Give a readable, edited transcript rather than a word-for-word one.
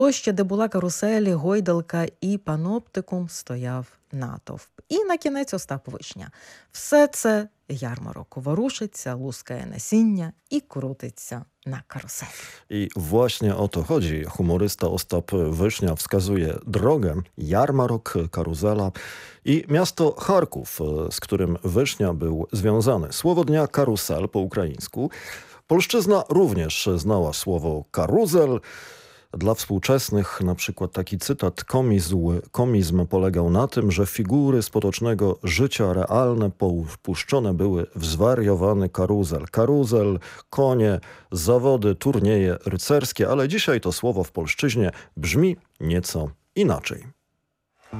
Площа, де була каруселі, гойдалка і паноптикум, стояв натовп. І на кінець Остап Вишня. Все це ярмарок. Ворушиться, лускає насіння і крутиться на каруселі. I właśnie o to chodzi. Humorysta Ostap Wysznia wskazuje drogę, jarmarok, karuzela i miasto Charków, z którym Wysznia był związany. Słowo dnia karusel po ukraińsku. Polszczyzna również znała słowo karuzel. Dla współczesnych na przykład taki cytat: komizm polegał na tym, że figury z potocznego życia realne puszczone były w zwariowany karuzel. Karuzel, konie, zawody, turnieje rycerskie, ale dzisiaj to słowo w polszczyźnie brzmi nieco inaczej.